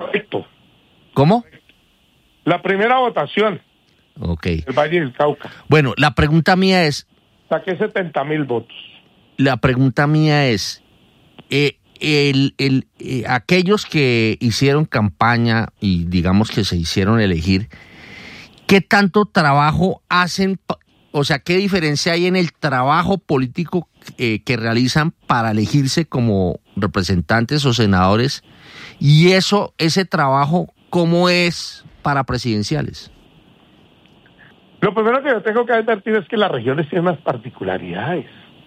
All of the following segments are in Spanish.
Correcto. ¿Cómo? La primera votación. Ok. El Valle del Cauca. Bueno, la pregunta mía es... Saqué 70,000 votos. La pregunta mía es... aquellos que hicieron campaña y digamos que se hicieron elegir, ¿qué tanto trabajo hacen? O sea, ¿qué diferencia hay en el trabajo político que realizan para elegirse como representantes o senadores? Y ese trabajo, ¿cómo es para presidenciales? Lo primero que yo tengo que advertir es que las regiones tienen unas particularidades.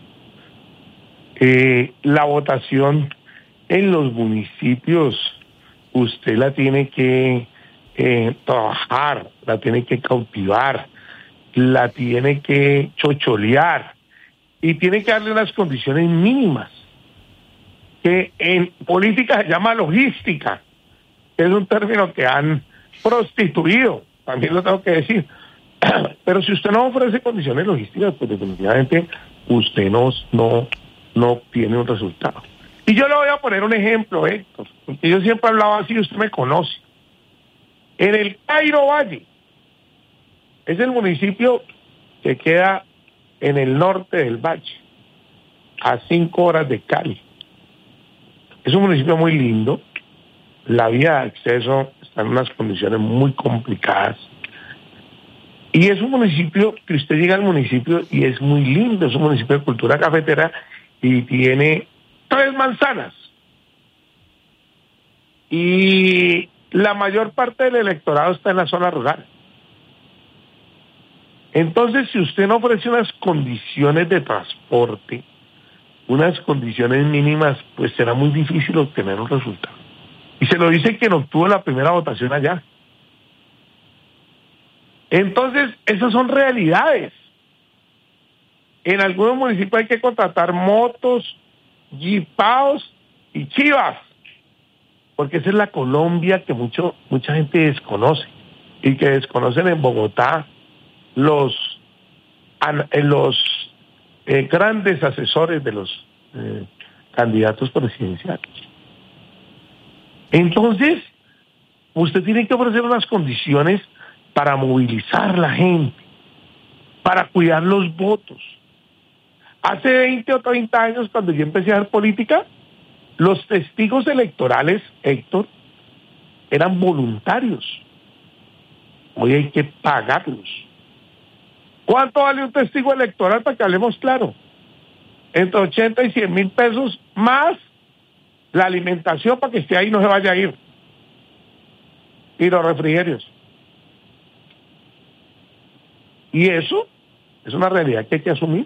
La votación en los municipios, usted la tiene que trabajar, la tiene que cautivar, la tiene que chocholear y tiene que darle unas condiciones mínimas, que en política se llama logística, que es un término que han prostituido, también lo tengo que decir. Pero si usted no ofrece condiciones logísticas, pues definitivamente usted no obtiene un resultado. Y yo le voy a poner un ejemplo, Héctor, porque yo siempre hablaba así, usted me conoce. En el Cairo Valle, es el municipio que queda en el norte del valle, a 5 horas de Cali. Es un municipio muy lindo, la vía de acceso está en unas condiciones muy complicadas, y es un municipio que usted llega al municipio y es muy lindo, es un municipio de cultura cafetera y tiene 3 manzanas. Y la mayor parte del electorado está en la zona rural. Entonces, si usted no ofrece unas condiciones de transporte, unas condiciones mínimas, pues será muy difícil obtener un resultado. Y se lo dice quien obtuvo la primera votación allá. Entonces, esas son realidades. En algunos municipios hay que contratar motos, jipaos y chivas, porque esa es la Colombia que mucha gente desconoce y que desconocen en Bogotá los grandes asesores de los candidatos presidenciales. Entonces, usted tiene que ofrecer unas condiciones para movilizar la gente, para cuidar los votos. Hace 20 o 30 años, cuando yo empecé a hacer política, los testigos electorales, Héctor, eran voluntarios. Hoy hay que pagarlos. ¿Cuánto vale un testigo electoral, para que hablemos claro? Entre 80 y 100 mil pesos, más la alimentación para que esté ahí y no se vaya a ir. Y los refrigerios. Y eso es una realidad que hay que asumir.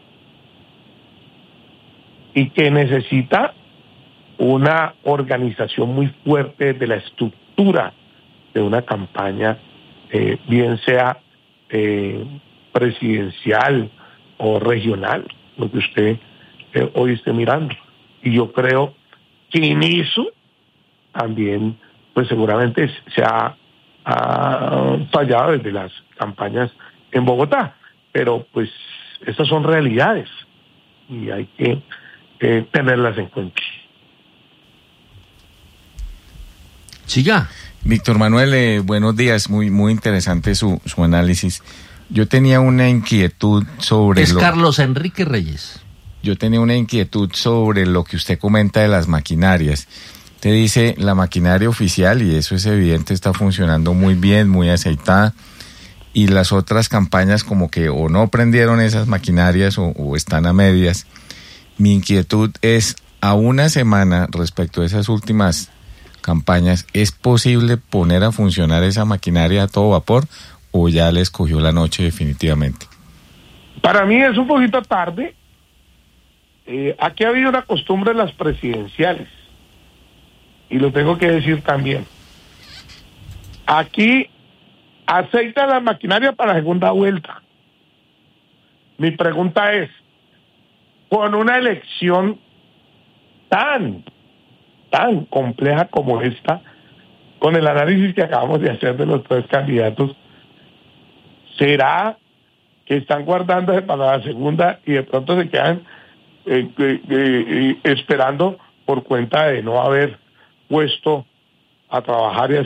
Y que necesita una organización muy fuerte de la estructura de una campaña, bien sea presidencial o regional, lo que usted hoy esté mirando. Y yo creo que en eso también, pues seguramente se ha fallado desde las campañas en Bogotá, pero pues esas son realidades y hay que tenerlas en cuenta. Siga. Víctor Manuel, buenos días, muy interesante su análisis. Yo tenía una inquietud sobre... Carlos Enrique Reyes. Yo tenía una inquietud sobre lo que usted comenta de las maquinarias. Usted dice, la maquinaria oficial, y eso es evidente, está funcionando muy bien, muy aceitada, y las otras campañas como que o no prendieron esas maquinarias o están a medias. Mi inquietud es, a una semana respecto a esas últimas campañas, ¿es posible poner a funcionar esa maquinaria a todo vapor o ya les cogió la noche definitivamente? Para mí es un poquito tarde. Aquí ha habido una costumbre en las presidenciales, y lo tengo que decir también. Aquí aceitan la maquinaria para la segunda vuelta. Mi pregunta es, con una elección tan compleja como esta, con el análisis que acabamos de hacer de los 3 candidatos, ¿será que están guardándose para la segunda y de pronto se quedan esperando por cuenta de no haber puesto a trabajar y